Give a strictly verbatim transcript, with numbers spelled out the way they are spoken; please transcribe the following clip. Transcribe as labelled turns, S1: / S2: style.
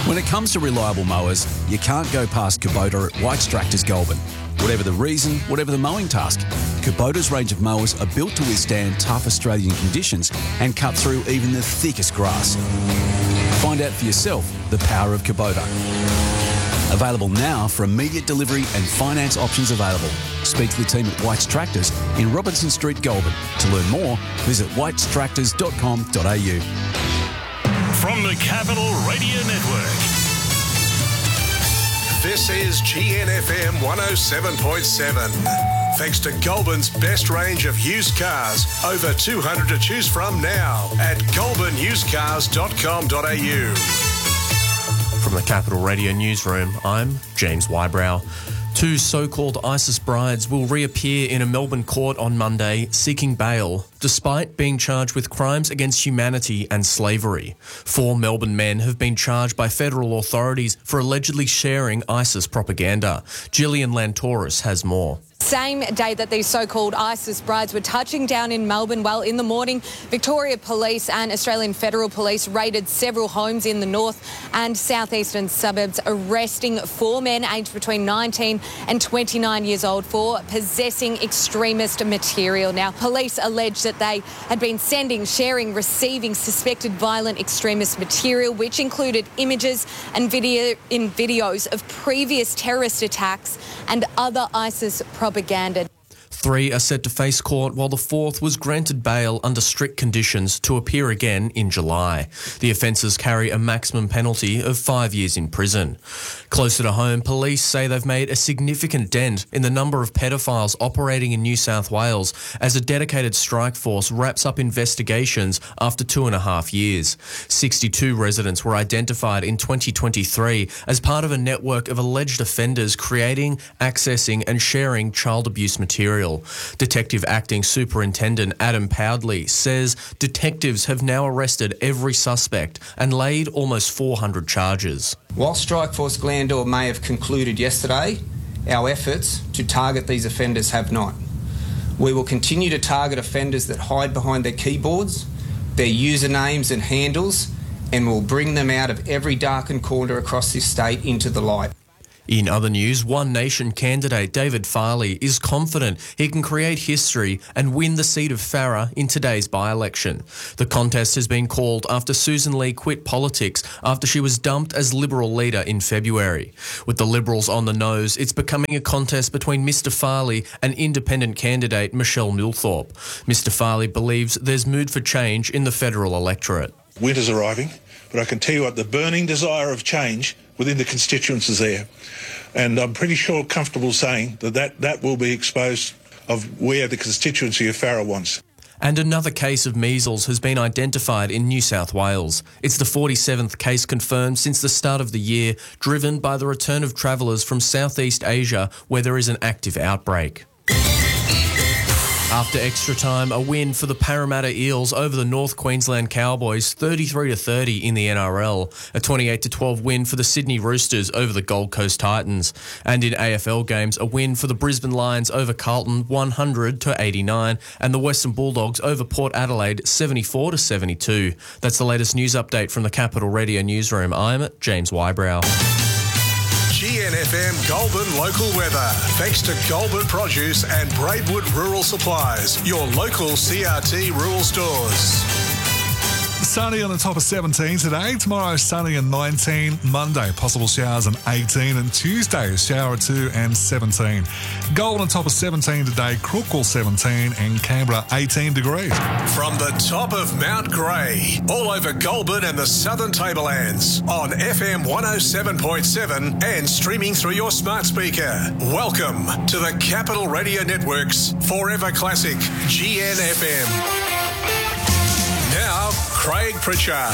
S1: When it comes to reliable mowers, you can't go past Kubota at White's Tractors Goulburn. Whatever the reason, whatever the mowing task, Kubota's range of mowers are built to withstand tough Australian conditions and cut through even the thickest grass. Find out for yourself the power of Kubota. Available now for immediate delivery and finance options available. Speak to the team at White's Tractors in Robinson Street, Goulburn. To learn more, visit whites tractors dot com dot a u.
S2: From the Capital Radio Network.
S3: This is G N F M one oh seven point seven. Thanks to Goulburn's best range of used cars. Over two hundred to choose from now at goulburn used cars dot com dot a u.
S4: From the Capital Radio Newsroom, I'm James Wybrow. Two so-called ISIS brides will reappear in a Melbourne court on Monday seeking bail, despite being charged with crimes against humanity and slavery. Four Melbourne men have been charged by federal authorities for allegedly sharing ISIS propaganda. Gillian Lantoris has more.
S5: Same day that these so-called ISIS brides were touching down in Melbourne, well, in the morning, Victoria Police and Australian Federal Police raided several homes in the north and southeastern suburbs, arresting four men aged between nineteen and twenty-nine years old for possessing extremist material. Now, police allege that they had been sending, sharing, receiving suspected violent extremist material, which included images and video in videos of previous terrorist attacks and other ISIS propaganda.
S4: Three are set to face court, while the fourth was granted bail under strict conditions to appear again in July. The offences carry a maximum penalty of five years in prison. Closer to home, police say they've made a significant dent in the number of pedophiles operating in New South Wales as a dedicated strike force wraps up investigations after two and a half years. sixty-two residents were identified in twenty twenty-three as part of a network of alleged offenders creating, accessing and sharing child abuse material. Detective Acting Superintendent Adam Powdley says detectives have now arrested every suspect and laid almost four hundred charges.
S6: While Strikeforce Glandore may have concluded yesterday, our efforts to target these offenders have not. We will continue to target offenders that hide behind their keyboards, their usernames and handles, and will bring them out of every darkened corner across this state into the light.
S4: In other news, One Nation candidate David Farley is confident he can create history and win the seat of Farrer in today's by-election. The contest has been called after Susan Lee quit politics after she was dumped as Liberal leader in February. With the Liberals on the nose, it's becoming a contest between Mr Farley and independent candidate Michelle Newthorpe. Mr Farley believes there's mood for change in the federal electorate.
S7: Winter's arriving, but I can tell you what, the burning desire of change within the constituents is there. And I'm pretty sure, comfortable saying that that, that will be exposed of where the constituency of Farrer wants.
S4: And another case of measles has been identified in New South Wales. It's the forty-seventh case confirmed since the start of the year, driven by the return of travellers from Southeast Asia where there is an active outbreak. After extra time, a win for the Parramatta Eels over the North Queensland Cowboys, thirty-three to thirty in the N R L. A twenty-eight to twelve win for the Sydney Roosters over the Gold Coast Titans. And in A F L games, a win for the Brisbane Lions over Carlton, one hundred to eighty-nine, and the Western Bulldogs over Port Adelaide, seventy-four to seventy-two. That's the latest news update from the Capital Radio Newsroom. I'm James Wybrow.
S3: G N F M Goulburn local weather. Thanks to Goulburn Produce and Braidwood Rural Supplies, your local C R T rural stores.
S8: Sunny on the top of seventeen today. Tomorrow, sunny and nineteen. Monday, possible showers and eighteen. And Tuesday, a shower or two and seventeen. Goulburn on top of seventeen today. Crookwell seventeen and Canberra eighteen degrees.
S3: From the top of Mount Grey, all over Goulburn and the Southern Tablelands, on F M one oh seven point seven and streaming through your smart speaker. Welcome to the Capital Radio Network's Forever Classic G N F M. Now, Craig Pritchard.